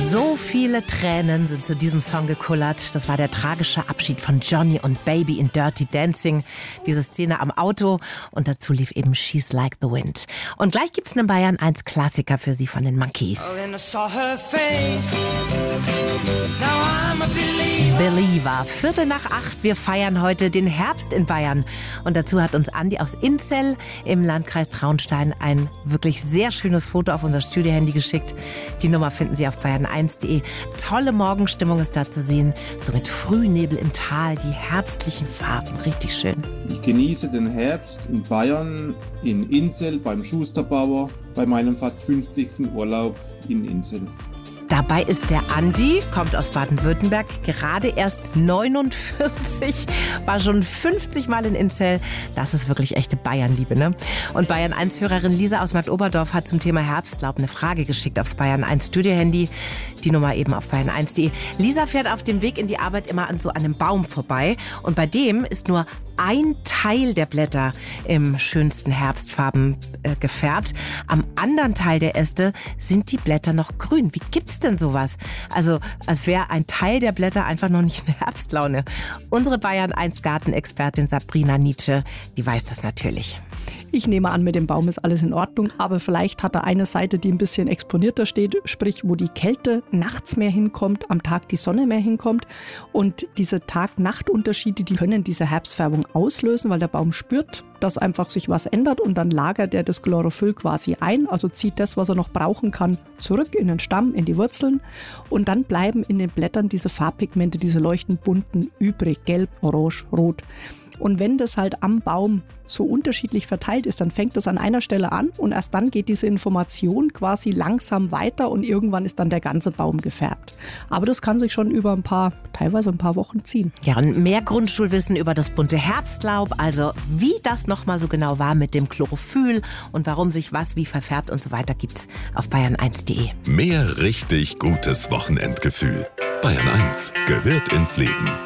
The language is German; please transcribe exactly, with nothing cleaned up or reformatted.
So viele Tränen sind zu diesem Song gekullert. Das war der tragische Abschied von Johnny und Baby in Dirty Dancing. Diese Szene am Auto und dazu lief eben She's Like the Wind. Und gleich gibt's einen Bayern eins Klassiker für Sie von den Monkees. Believer, Viertel nach acht. Wir feiern heute den Herbst in Bayern. Und dazu hat uns Andi aus Inzell im Landkreis Traunstein ein wirklich sehr schönes Foto auf unser Studiohandy geschickt. Die Nummer finden Sie auf bayern eins punkt de. Tolle Morgenstimmung ist da zu sehen. So mit Frühnebel im Tal, die herbstlichen Farben. Richtig schön. Ich genieße den Herbst in Bayern, in Inzell, beim Schusterbauer, bei meinem fast fünfzigsten Urlaub in Inzell. Dabei ist der Andi, kommt aus Baden-Württemberg, gerade erst neunundvierzig, war schon fünfzig Mal in Inzell. Das ist wirklich echte Bayernliebe, ne? Und Bayern eins Hörerin Lisa aus Marktoberdorf hat zum Thema Herbstlaub eine Frage geschickt aufs Bayern eins Studiohandy. Die Nummer eben auf bayern eins punkt de. Lisa fährt auf dem Weg in die Arbeit immer an so einem Baum vorbei. Und bei dem ist nur ein Teil der Blätter im schönsten Herbstfarben äh, gefärbt. Am anderen Teil der Äste sind die Blätter noch grün. Wie gibt's denn sowas? Also, als wäre ein Teil der Blätter einfach noch nicht in Herbstlaune. Unsere Bayern eins Gartenexpertin Sabrina Nietzsche, die weiß das natürlich. Ich nehme an, mit dem Baum ist alles in Ordnung, aber vielleicht hat er eine Seite, die ein bisschen exponierter steht, sprich, wo die Kälte nachts mehr hinkommt, am Tag die Sonne mehr hinkommt. Und diese Tag-Nacht-Unterschiede, die können diese Herbstfärbung auslösen, weil der Baum spürt, dass einfach sich was ändert und dann lagert er das Chlorophyll quasi ein, also zieht das, was er noch brauchen kann, zurück in den Stamm, in die Wurzeln und dann bleiben in den Blättern diese Farbpigmente, diese leuchtend bunten übrig, gelb, orange, rot. Und wenn das halt am Baum so unterschiedlich verteilt ist, dann fängt das an einer Stelle an und erst dann geht diese Information quasi langsam weiter und irgendwann ist dann der ganze Baum gefärbt. Aber das kann sich schon über ein paar, teilweise ein paar Wochen ziehen. Ja, und mehr Grundschulwissen über das bunte Herbstlaub, also wie das nochmal so genau war mit dem Chlorophyll und warum sich was wie verfärbt und so weiter, gibt's auf bayern eins punkt de. Mehr richtig gutes Wochenendgefühl. Bayern eins gehört ins Leben.